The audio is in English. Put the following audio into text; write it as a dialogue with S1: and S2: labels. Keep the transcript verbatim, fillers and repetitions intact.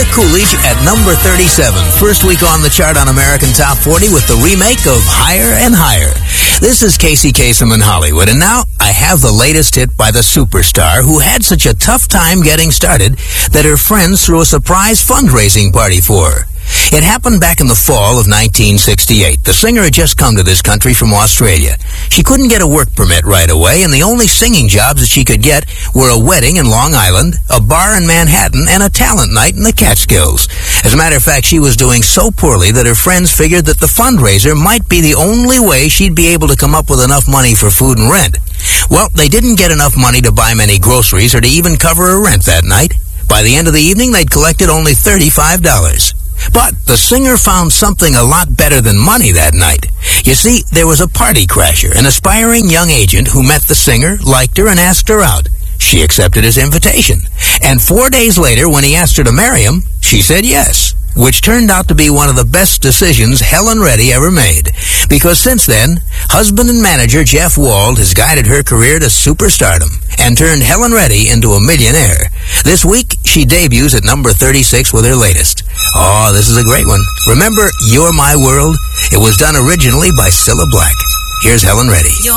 S1: Coolidge at number thirty-seven. First week on the chart on American Top forty with the remake of Higher and Higher. This is Casey Kasem in Hollywood, and now I have the latest hit by the superstar who had such a tough time getting started that her friends threw a surprise fundraising party for her. It happened back in the fall of nineteen sixty-eight. The singer had just come to this country from Australia. She couldn't get a work permit right away, and the only singing jobs that she could get were a wedding in Long Island, a bar in Manhattan, and a talent night in the Catskills. As a matter of fact, she was doing so poorly that her friends figured that the fundraiser might be the only way she'd be able to come up with enough money for food and rent. Well, they didn't get enough money to buy many groceries or to even cover her rent that night. By the end of the evening, they'd collected only thirty-five dollars. But the singer found something a lot better than money that night. You see, there was a party crasher, an aspiring young agent who met the singer, liked her, and asked her out. She accepted his invitation. And four days later, when he asked her to marry him, she said yes, which turned out to be one of the best decisions Helen Reddy ever made. Because since then, husband and manager Jeff Wald has guided her career to superstardom and turned Helen Reddy into a millionaire. This week, she debuts at number thirty-six with her latest. Oh, this is a great one. Remember You're My World? It was done originally by Cilla Black. Here's Helen Reddy.
S2: You're